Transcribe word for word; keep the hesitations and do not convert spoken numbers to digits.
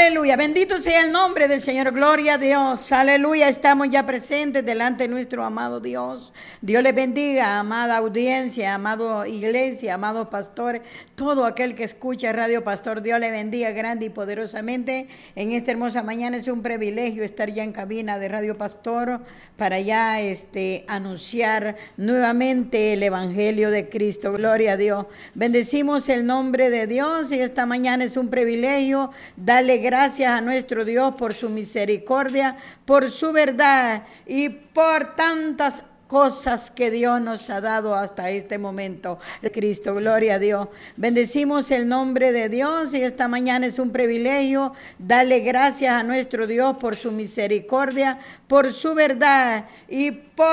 Aleluya, bendito sea el nombre del Señor, gloria a Dios, aleluya, estamos ya presentes delante de nuestro amado Dios. Dios les bendiga, amada audiencia, amado iglesia, amados pastores, todo aquel que escucha Radio Pastor, Dios le bendiga grande y poderosamente. En esta hermosa mañana es un privilegio estar ya en cabina de Radio Pastor para ya este, anunciar nuevamente el Evangelio de Cristo, gloria a Dios. Bendecimos el nombre de Dios y esta mañana es un privilegio darle gracias a nuestro Dios por su misericordia, por su verdad y por tantas cosas que Dios nos ha dado hasta este momento. Cristo, gloria a Dios. Bendecimos el nombre de Dios y esta mañana es un privilegio darle gracias a nuestro Dios por su misericordia, por su verdad y por